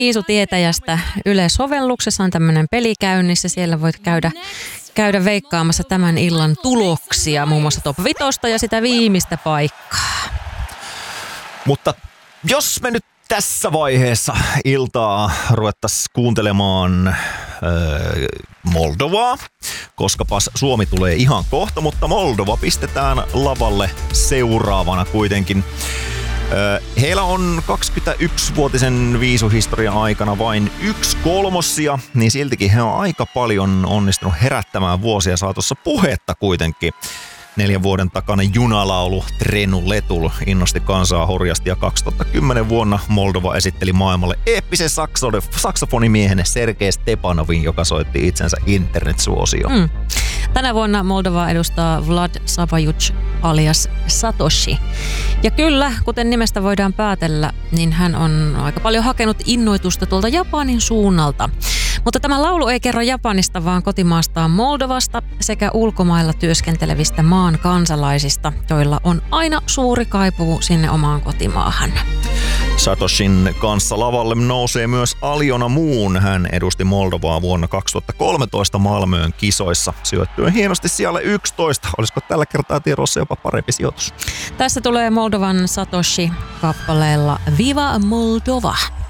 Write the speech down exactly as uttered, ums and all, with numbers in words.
Iisu-tietäjästä. Yle-sovelluksessa on tämmöinen peli käynnissä. Siellä voit käydä, käydä veikkaamassa tämän illan tuloksia, muun muassa top vitosta ja sitä viimeistä paikkaa. Mutta jos me nyt tässä vaiheessa iltaa ruvettaisiin kuuntelemaan öö, Moldovaa, koskapas Suomi tulee ihan kohta, mutta Moldova pistetään lavalle seuraavana kuitenkin. Öö, heillä on kaksikymmentäyksivuotisen viisuhistorian aikana vain yksi kolmossia, niin siltikin he on aika paljon onnistunut herättämään vuosia saatossa puhetta kuitenkin. Neljän vuoden takainen junalaulu Trenu Letul innosti kansaa hurjasti ja kaksituhattakymmenen vuonna Moldova esitteli maailmalle eeppisen saksofonimiehen Sergei Stepanovin, joka soitti itsensä internetsuosioon. Mm. Tänä vuonna Moldova edustaa Vlad Sapajuc alias Satoshi. Ja kyllä, kuten nimestä voidaan päätellä, niin hän on aika paljon hakenut innoitusta tuolta Japanin suunnalta. Mutta tämä laulu ei kerro Japanista, vaan kotimaastaan Moldovasta sekä ulkomailla työskentelevistä maan kansalaisista, joilla on aina suuri kaipuu sinne omaan kotimaahan. Satoshin kanssa lavalle nousee myös Aljona Moon. Hän edusti Moldovaa vuonna kaksituhattakolmetoista Malmöön kisoissa syöttyen hienosti sijalle yksitoista. Olisiko tällä kertaa tiedossa jopa parempi sijoitus? Tässä tulee Moldovan Satoshi kappaleella Viva Moldova!